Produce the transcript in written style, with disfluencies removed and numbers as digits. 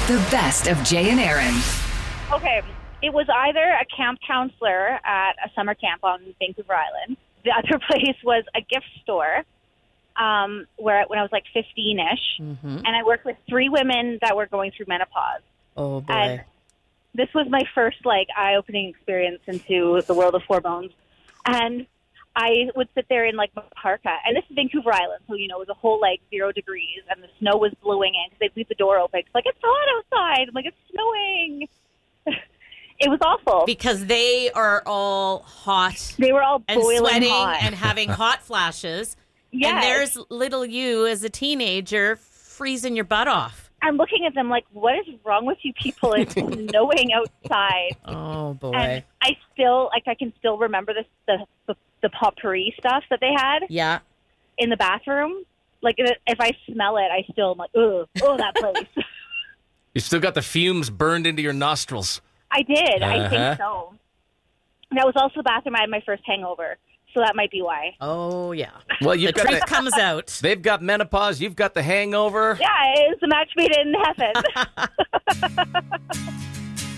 The best of Jay and Aaron. Okay, it was either a camp counselor at a summer camp on Vancouver Island. The other place was a gift store where when I was like 15-ish. Mm-hmm. And I worked with 3 women that were going through menopause. Oh, boy. And this was my first eye-opening experience into the world of hormones. And I would sit there in my parka, and this is Vancouver Island, so it was a whole 0 degrees, and the snow was blowing in because they'd leave the door open. It's it's hot outside. I'm it's snowing. It was awful because they are all hot. They were all and boiling sweating hot and having hot flashes. Yes. And there's little you as a teenager freezing your butt off. I'm looking at them what is wrong with you people? It's snowing outside. Oh, boy. And I still, I can still remember the potpourri stuff that they had Yeah. in the bathroom. If I smell it, I still am ugh, oh, that place. You still got the fumes burned into your nostrils. I did. I Uh-huh. think so. That was also the bathroom I had my first hangover, so that might be why. Oh, yeah. Well, The you've got truth comes out. They've got menopause. You've got the hangover. Yeah, it's a match made in heaven.